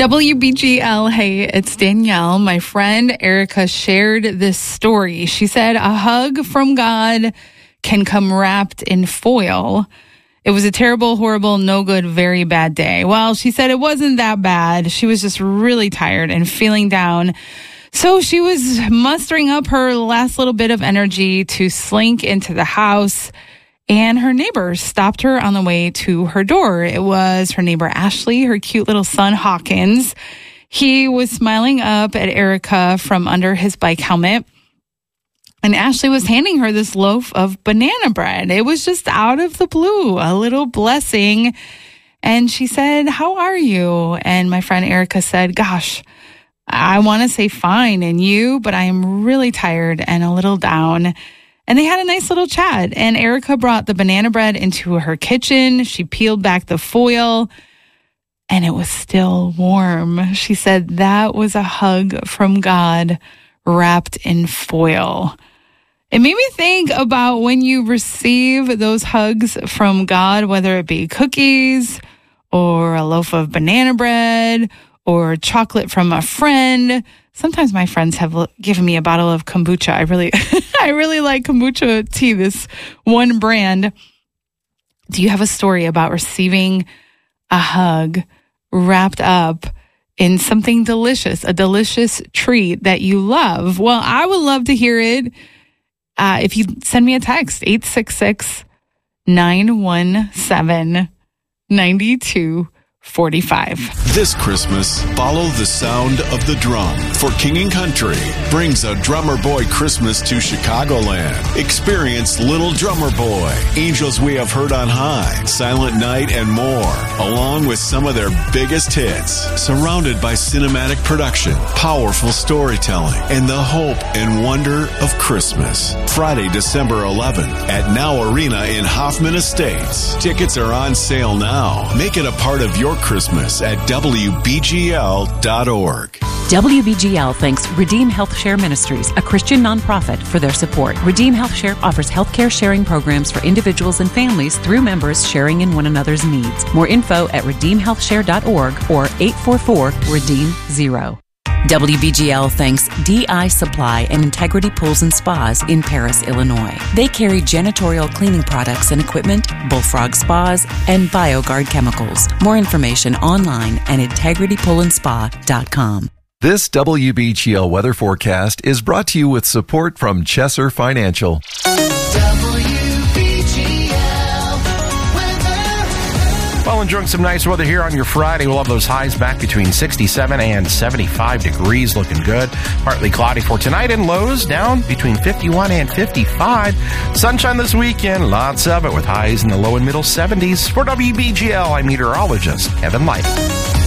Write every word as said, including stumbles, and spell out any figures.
W B G L, hey, it's Danielle. My friend Erica shared this story. She said a hug from God can come wrapped in foil. It was a terrible, horrible, no good, very bad day. Well, she said it wasn't that bad. She was just really tired and feeling down. So she was mustering up her last little bit of energy to slink into the house, and her neighbor stopped her on the way to her door. It was her neighbor Ashley, her cute little son Hawkins. He was smiling up at Erica from under his bike helmet, and Ashley was handing her this loaf of banana bread. It was just out of the blue, a little blessing. And she said, "How are you?" And my friend Erica said, "Gosh, I want to say fine, and you, but I am really tired and a little down." And they had a nice little chat. And Erica brought the banana bread into her kitchen. She peeled back the foil, and it was still warm. She said that was a hug from God wrapped in foil. It made me think about when you receive those hugs from God, whether it be cookies or a loaf of banana bread or chocolate from a friend. Sometimes my friends have given me a bottle of kombucha. I really, I really like kombucha tea, this one brand. Do you have a story about receiving a hug wrapped up in something delicious, a delicious treat that you love? Well, I would love to hear it. Uh, if you send me a text, eight six six, nine one seven, nine two four five. This Christmas, follow the sound of the drum, for King and Country brings a Drummer Boy Christmas to Chicagoland. Experience Little Drummer Boy, Angels We Have Heard on High, Silent Night, and more, along with some of their biggest hits. Surrounded by cinematic production, powerful storytelling, and the hope and wonder of Christmas. Friday, December eleventh at Now Arena in Hoffman Estates. Tickets are on sale now. Make it a part of your Christmas at W B G L dot org. W B G L thanks Redeem Health Share Ministries, a Christian nonprofit, for their support. Redeem Health Share offers healthcare sharing programs for individuals and families through members sharing in one another's needs. More info at redeem health share dot org or eight four four, redeem zero. W B G L thanks D I Supply and Integrity Pools and Spas in Paris, Illinois. They carry janitorial cleaning products and equipment, Bullfrog Spas, and BioGuard chemicals. More information online at integrity pool and spa dot com. This W B G L weather forecast is brought to you with support from Chesser Financial. Well, enjoying some nice weather here on your Friday. We'll have those highs back between sixty-seven and seventy-five degrees, looking good. Partly cloudy for tonight, and lows down between fifty-one and fifty-five. Sunshine this weekend, lots of it, with highs in the low and middle seventies. For W B G L, I'm meteorologist Kevin Light.